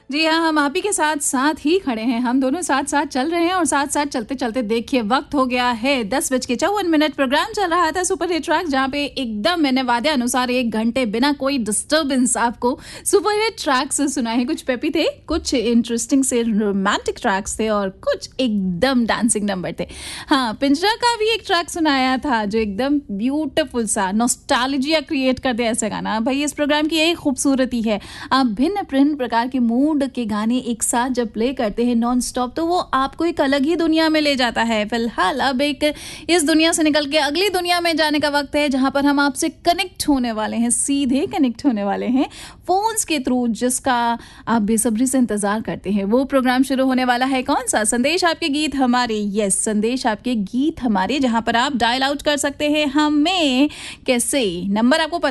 जी हाँ, हम आप ही के साथ साथ ही खड़े हैं। हम दोनों साथ साथ चल रहे हैं और साथ साथ चलते चलते देखिए वक्त हो गया है 10:54। प्रोग्राम चल रहा था सुपर हिट ट्रैक, जहाँ पे एकदम मैंने वादे अनुसार 1 घंटे बिना कोई डिस्टर्बेंस आपको सुपर हिट ट्रैक्स सुनाए हैं। कुछ पेपी थे, कुछ इंटरेस्टिंग से रोमांटिक ट्रैक्स थे और कुछ एकदम डांसिंग नंबर थे। हाँ, पिंजरा का भी एक ट्रैक सुनाया था जो एकदम ब्यूटीफुल सा नॉस्टैल्जिया क्रिएट कर दे ऐसा गाना। भाई इस प्रोग्राम की यही खूबसूरती है, आप भिन्न भिन्न प्रकार के मूड के गाने एक साथ जब प्ले करते हैं नॉन स्टॉप, तो वो आपको एक अलग ही दुनिया में ले जाता है। फिलहाल अब एक इस दुनिया से निकल के अगली दुनिया में जाने का वक्त है, जहां पर हम आपसे कनेक्ट होने वाले हैं, सीधे कनेक्ट होने वाले हैं फोन्स के थ्रू, जिसका आप बेसब्री से इंतजार करते हैं। वो प्रोग्राम शुरू होने वाला है कौन सा, संदेश आपके गीत हमारे। यस, संदेश आपके गीत हमारे, जहां पर आप डायल आउट कर सकते हैं हमें। कैसे? नंबर आपको